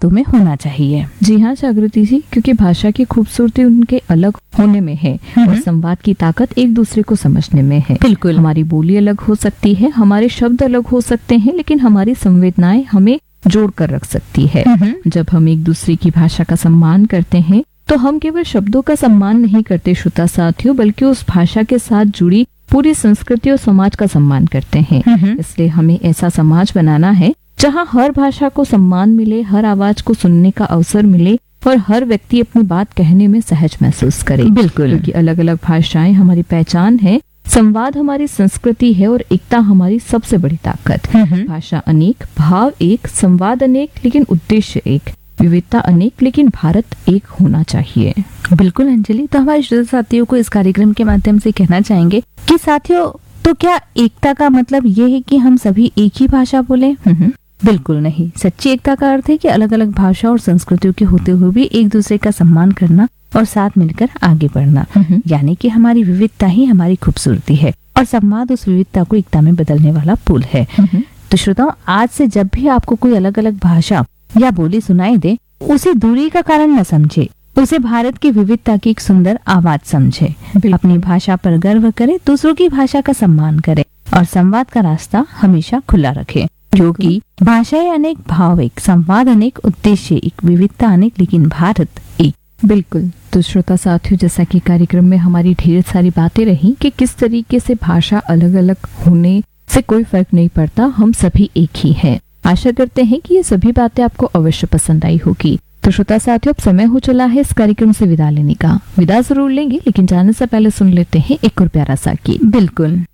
बातों में होना चाहिए। जी हाँ जागृति जी, क्योंकि भाषा की खूबसूरती उनके अलग होने में है और संवाद की ताकत एक दूसरे को समझने में है। बिल्कुल। हमारी बोली अलग हो सकती है, हमारे शब्द अलग हो सकते हैं, लेकिन हमारी संवेदनाएं हमें जोड़ कर रख सकती है। जब हम एक दूसरे की भाषा का सम्मान करते हैं तो हम केवल शब्दों का सम्मान नहीं करते श्रोता साथियों, बल्कि उस भाषा के साथ जुड़ी पूरी संस्कृति और समाज का सम्मान करते हैं। इसलिए हमें ऐसा समाज बनाना है जहाँ हर भाषा को सम्मान मिले, हर आवाज को सुनने का अवसर मिले और हर व्यक्ति अपनी बात कहने में सहज महसूस करे। बिल्कुल। क्योंकि अलग अलग भाषाएं हमारी पहचान है, संवाद हमारी संस्कृति है और एकता हमारी सबसे बड़ी ताकत। भाषा अनेक, भाव एक, संवाद अनेक, लेकिन उद्देश्य एक, विविधता अनेक, लेकिन भारत एक होना चाहिए। बिल्कुल अंजलि, तो हमारे श्रोता साथियों को इस कार्यक्रम के माध्यम से कहना चाहेंगे कि साथियों, तो क्या एकता का मतलब ये है कि हम सभी एक ही भाषा बोले? बिल्कुल नहीं। सच्ची एकता का अर्थ है कि अलग अलग भाषा और संस्कृतियों के होते हुए भी एक दूसरे का सम्मान करना और साथ मिलकर आगे बढ़ना। यानी कि हमारी विविधता ही हमारी खूबसूरती है और संवाद उस विविधता को एकता में बदलने वाला पुल है। तो श्रोताओ, आज से जब भी आपको कोई अलग अलग भाषा या बोली सुनाई दे, उसे दूरी का कारण न समझे, उसे भारत की विविधता की एक सुंदर आवाज समझे। अपनी भाषा पर गर्व करे, दूसरों की भाषा का सम्मान करे और संवाद का रास्ता हमेशा खुला रखे, क्योंकि भाषाएं अनेक, भाव एक, संवाद अनेक, उद्देश्य एक, विविधता अनेक, लेकिन भारत एक। बिल्कुल। तो श्रोता साथियों, जैसा कि कार्यक्रम में हमारी ढेर सारी बातें रही कि किस तरीके से भाषा अलग अलग होने से कोई फर्क नहीं पड़ता, हम सभी एक ही हैं। आशा करते हैं कि ये सभी बातें आपको अवश्य पसंद आई होगी। तो श्रोता साथियों, अब समय हो चला है इस कार्यक्रम से विदा लेने का। विदा जरूर लेंगे, लेकिन जाने से पहले सुन लेते हैं एक और प्यारा सा गीत। बिल्कुल।